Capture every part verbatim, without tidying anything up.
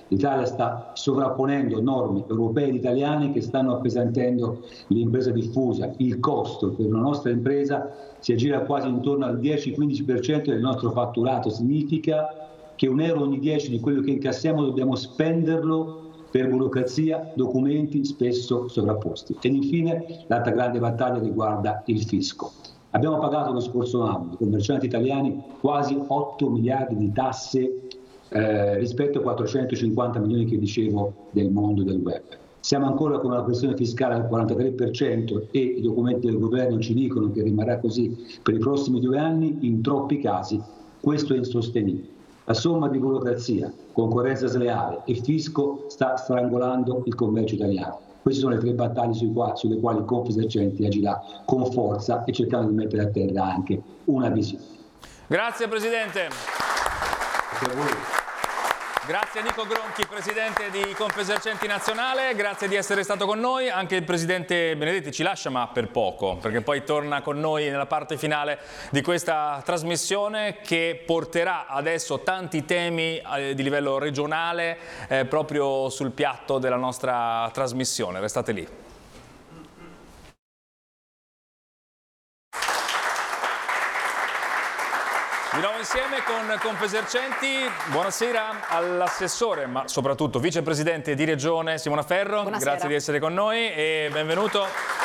L'Italia sta sovrapponendo norme europee ed italiane che stanno appesantendo l'impresa diffusa. Il costo per una nostra impresa si aggira quasi intorno al dieci quindici per cento del nostro fatturato. Significa che un euro ogni dieci di quello che incassiamo dobbiamo spenderlo per burocrazia, documenti spesso sovrapposti. Ed infine l'altra grande battaglia riguarda il fisco. Abbiamo pagato lo scorso anno, i commercianti italiani, quasi otto miliardi di tasse eh, rispetto ai quattrocentocinquanta milioni che dicevo del mondo del web. Siamo ancora con una pressione fiscale al quarantatré per cento e i documenti del governo ci dicono che rimarrà così per i prossimi due anni. In troppi casi questo è insostenibile. La somma di burocrazia, concorrenza sleale e fisco sta strangolando il commercio italiano. Queste sono le tre battaglie sui quali, sulle quali Confesercenti agirà con forza e cercando di mettere a terra anche una visione. Grazie Presidente. Grazie a voi. Grazie a Nico Gronchi, Presidente di Confesercenti Nazionale, grazie di essere stato con noi. Anche il Presidente Benedetti ci lascia, ma per poco, perché poi torna con noi nella parte finale di questa trasmissione che porterà adesso tanti temi eh, di livello regionale eh, proprio sul piatto della nostra trasmissione. Restate lì. Di nuovo insieme con Confesercenti, buonasera all'assessore, ma soprattutto vicepresidente di Regione Simona Ferro, buonasera. Grazie di essere con noi e benvenuto.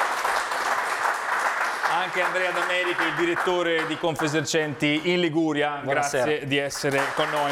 Anche Andrea D'Americo, il direttore di Confesercenti in Liguria, buonasera. Grazie di essere con noi.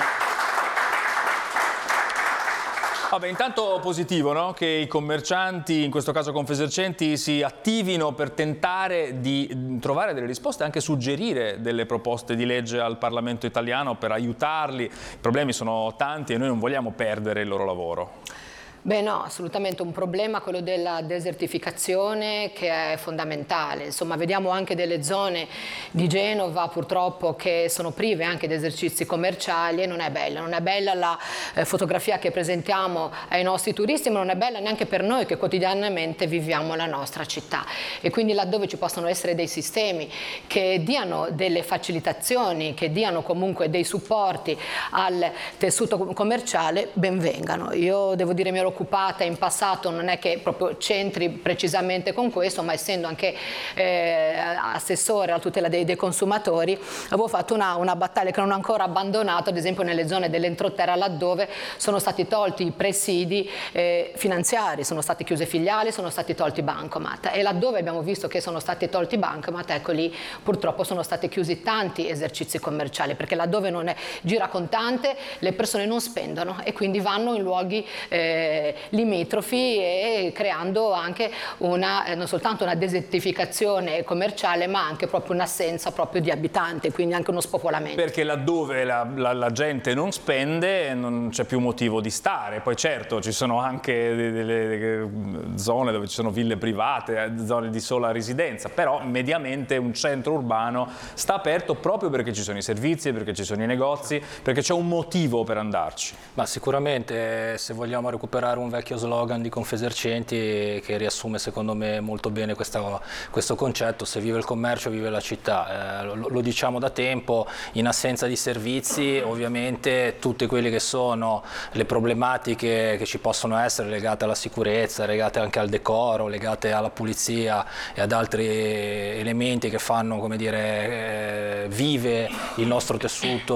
Vabbè, intanto positivo, no? Che i commercianti, in questo caso Confesercenti, si attivino per tentare di trovare delle risposte, anche suggerire delle proposte di legge al Parlamento italiano per aiutarli. I problemi sono tanti e noi non vogliamo perdere il loro lavoro. Beh no, assolutamente un problema quello della desertificazione che è fondamentale. Insomma, vediamo anche delle zone di Genova purtroppo che sono prive anche di esercizi commerciali e non è bella. Non è bella la eh, fotografia che presentiamo ai nostri turisti, ma non è bella neanche per noi che quotidianamente viviamo la nostra città. E quindi laddove ci possono essere dei sistemi che diano delle facilitazioni, che diano comunque dei supporti al tessuto commerciale, ben vengano. Io devo dire mi ero occupata in passato, non è che proprio c'entri precisamente con questo, ma essendo anche eh, assessore alla tutela dei, dei consumatori, avevo fatto una, una battaglia che non ho ancora abbandonato, ad esempio nelle zone dell'entroterra, laddove sono stati tolti i presidi eh, finanziari, sono state chiuse filiali, sono stati tolti i bancomat, e laddove abbiamo visto che sono stati tolti i bancomat, ecco lì purtroppo sono stati chiusi tanti esercizi commerciali, perché laddove non è gira contante le persone non spendono e quindi vanno in luoghi eh, limitrofi e creando anche una, eh, non soltanto una desertificazione commerciale, ma anche proprio un'assenza proprio di abitanti, quindi anche uno spopolamento. Perché laddove la, la, la gente non spende non c'è più motivo di stare. Poi certo ci sono anche delle, delle zone dove ci sono ville private, zone di sola residenza, però mediamente un centro urbano sta aperto proprio perché ci sono i servizi, perché ci sono i negozi, perché c'è un motivo per andarci. Ma sicuramente, se vogliamo recuperare un vecchio slogan di Confesercenti che riassume secondo me molto bene questa, questo concetto: se vive il commercio vive la città. Eh, lo, lo diciamo da tempo, in assenza di servizi ovviamente tutte quelle che sono le problematiche che ci possono essere legate alla sicurezza, legate anche al decoro, legate alla pulizia e ad altri elementi che fanno, come dire, eh, vive il nostro tessuto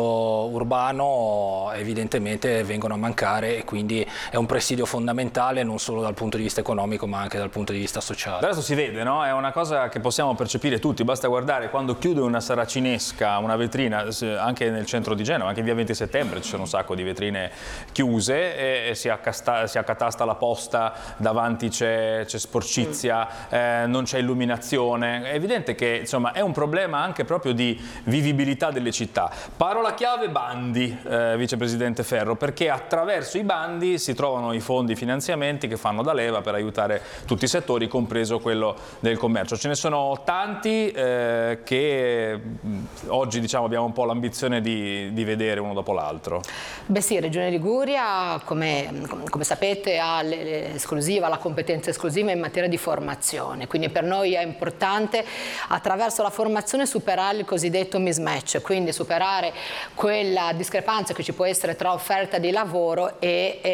urbano, evidentemente vengono a mancare, e quindi è un presidio fondamentale non solo dal punto di vista economico ma anche dal punto di vista sociale. Adesso si vede, no? È una cosa che possiamo percepire tutti, basta guardare quando chiude una saracinesca, una vetrina, anche nel centro di Genova, anche in via venti settembre ci sono un sacco di vetrine chiuse e si, accasta, si accatasta la posta, davanti c'è sporcizia, mm. eh, non c'è illuminazione. È evidente che insomma è un problema anche proprio di vivibilità delle città. Parola chiave bandi, eh, vicepresidente Ferro, perché attraverso i bandi si trovano i fondi, i finanziamenti che fanno da leva per aiutare tutti i settori, compreso quello del commercio. Ce ne sono tanti eh, che oggi diciamo abbiamo un po' l'ambizione di, di vedere uno dopo l'altro. Beh sì, Regione Liguria, come, come sapete, ha l'esclusiva, la competenza esclusiva in materia di formazione, quindi per noi è importante attraverso la formazione superare il cosiddetto mismatch, quindi superare quella discrepanza che ci può essere tra offerta di lavoro e, e